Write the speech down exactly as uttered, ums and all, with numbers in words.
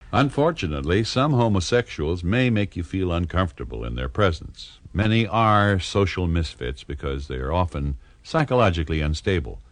Unfortunately, some homosexuals may make you feel uncomfortable in their presence. Many are social misfits because they are often psychologically unstable.